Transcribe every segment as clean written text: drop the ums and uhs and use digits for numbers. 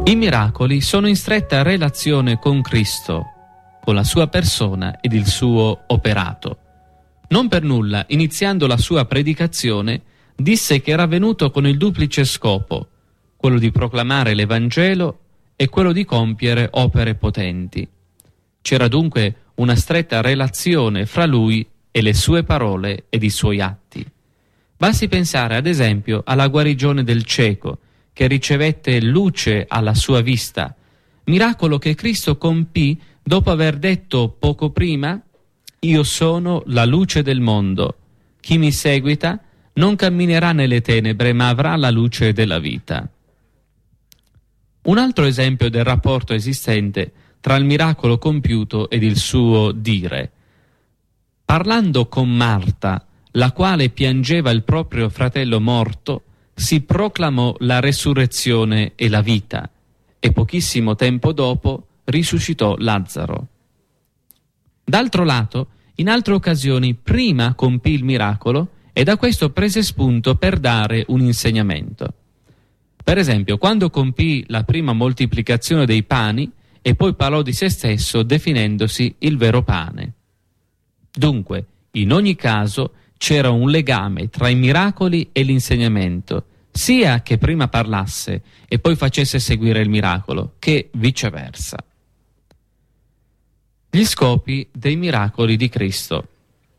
I miracoli sono in stretta relazione con Cristo, con la sua persona ed il suo operato. Non per nulla, iniziando la sua predicazione, disse che era venuto con il duplice scopo, quello di proclamare l'Evangelo e quello di compiere opere potenti. C'era dunque una stretta relazione fra lui e le sue parole ed i suoi atti. Basti pensare ad esempio alla guarigione del cieco, che ricevette luce alla sua vista, miracolo che Cristo compì dopo aver detto poco prima: «Io sono la luce del mondo, chi mi seguita non camminerà nelle tenebre ma avrà la luce della vita». Un altro esempio del rapporto esistente tra il miracolo compiuto ed il suo dire. Parlando con Marta, la quale piangeva il proprio fratello morto, si proclamò la resurrezione e la vita, e pochissimo tempo dopo risuscitò Lazzaro. D'altro lato, in altre occasioni prima compì il miracolo e da questo prese spunto per dare un insegnamento. Per esempio, quando compì la prima moltiplicazione dei pani e poi parlò di se stesso definendosi il vero pane. Dunque, in ogni caso, c'era un legame tra i miracoli e l'insegnamento, sia che prima parlasse e poi facesse seguire il miracolo, che viceversa. Gli scopi dei miracoli di Cristo.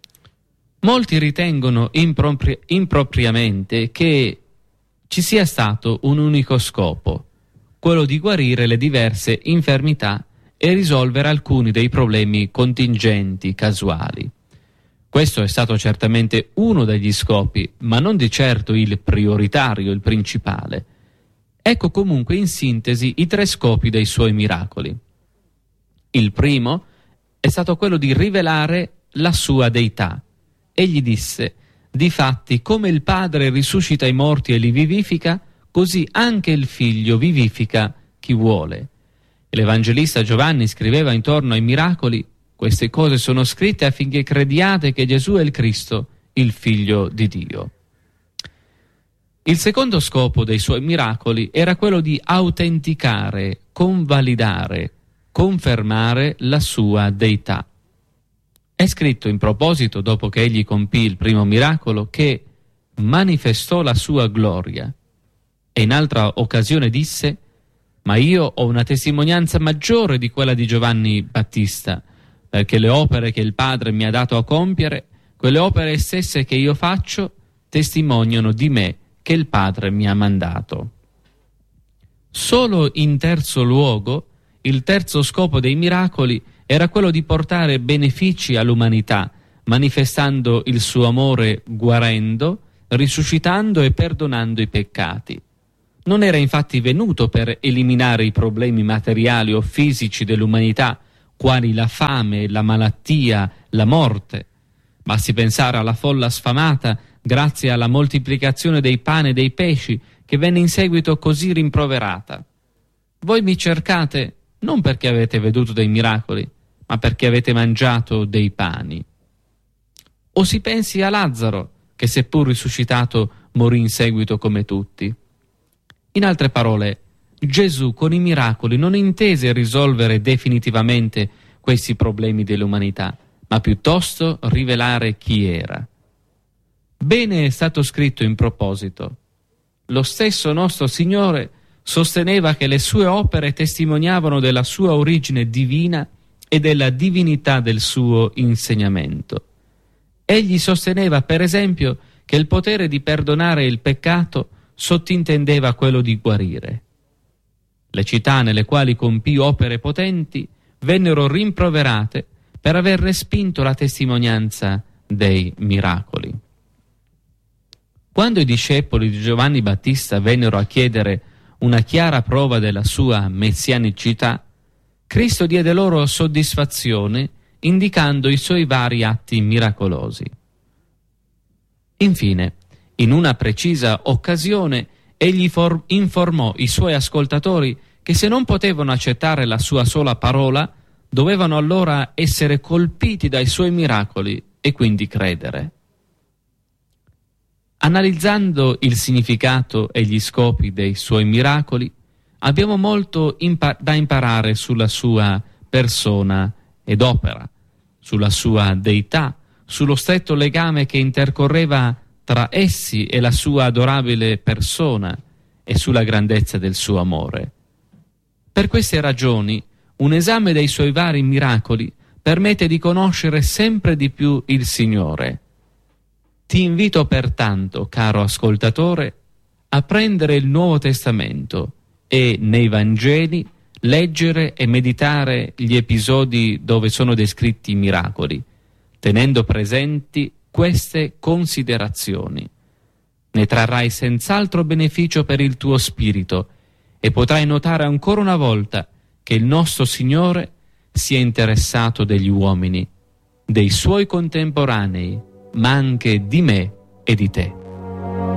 Molti ritengono impropriamente che ci sia stato un unico scopo, quello di guarire le diverse infermità e risolvere alcuni dei problemi contingenti, casuali. Questo è stato certamente uno degli scopi, ma non di certo il prioritario, il principale. Ecco comunque in sintesi i tre scopi dei suoi miracoli. Il primo è stato quello di rivelare la sua deità. Egli disse: «Difatti, come il Padre risuscita i morti e li vivifica, così anche il Figlio vivifica chi vuole». E l'Evangelista Giovanni scriveva intorno ai miracoli: «Queste cose sono scritte affinché crediate che Gesù è il Cristo, il Figlio di Dio». Il secondo scopo dei suoi miracoli era quello di autenticare, convalidare, confermare la sua deità. È scritto in proposito, dopo che egli compì il primo miracolo, che manifestò la sua gloria. E in altra occasione disse: «Ma io ho una testimonianza maggiore di quella di Giovanni Battista, perché le opere che il Padre mi ha dato a compiere, quelle opere stesse che io faccio, testimoniano di me che il Padre mi ha mandato». Solo in terzo luogo, il terzo scopo dei miracoli era quello di portare benefici all'umanità, manifestando il suo amore guarendo, risuscitando e perdonando i peccati. Non era infatti venuto per eliminare i problemi materiali o fisici dell'umanità, quali la fame, la malattia, la morte. Basti pensare alla folla sfamata grazie alla moltiplicazione dei pani e dei pesci, che venne in seguito così rimproverata. Voi mi cercate non perché avete veduto dei miracoli, ma perché avete mangiato dei pani. O si pensi a Lazzaro, che seppur risuscitato morì in seguito come tutti. In altre parole, Gesù con i miracoli non intese risolvere definitivamente questi problemi dell'umanità, ma piuttosto rivelare chi era. Bene è stato scritto in proposito: «Lo stesso nostro Signore sosteneva che le sue opere testimoniavano della sua origine divina e della divinità del suo insegnamento». Egli sosteneva, per esempio, che il potere di perdonare il peccato sottintendeva quello di guarire. Le città nelle quali compì opere potenti vennero rimproverate per aver respinto la testimonianza dei miracoli. Quando i discepoli di Giovanni Battista vennero a chiedere una chiara prova della sua messianicità, Cristo diede loro soddisfazione indicando i suoi vari atti miracolosi. Infine, in una precisa occasione, egli informò i suoi ascoltatori che se non potevano accettare la sua sola parola, dovevano allora essere colpiti dai suoi miracoli e quindi credere. Analizzando il significato e gli scopi dei suoi miracoli, abbiamo molto da imparare sulla sua persona ed opera, sulla sua deità, sullo stretto legame che intercorreva tra essi e la sua adorabile persona e sulla grandezza del suo amore. Per queste ragioni, un esame dei suoi vari miracoli permette di conoscere sempre di più il Signore. Ti invito pertanto, caro ascoltatore, a prendere il Nuovo Testamento e nei Vangeli leggere e meditare gli episodi dove sono descritti i miracoli, tenendo presenti queste considerazioni. Ne trarrai senz'altro beneficio per il tuo spirito e potrai notare ancora una volta che il nostro Signore si è interessato degli uomini, dei suoi contemporanei, ma anche di me e di te.